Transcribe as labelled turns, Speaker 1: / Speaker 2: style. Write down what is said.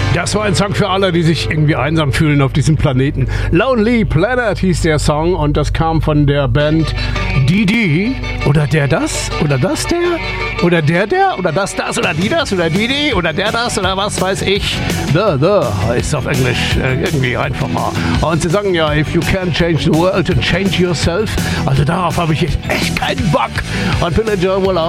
Speaker 1: Das war ein Song für alle, die sich irgendwie einsam fühlen auf diesem Planeten. Lonely Planet hieß der Song und das kam von der Band Die. Oder der das? Oder das der? Oder der? Oder das oder die das? Oder die? Oder der das? Oder was weiß ich? The heißt auf Englisch irgendwie einfacher. Und sie sagen ja, if you can't change the world, then change yourself. Also darauf habe ich echt keinen Bock. Und Pillager wohl auch.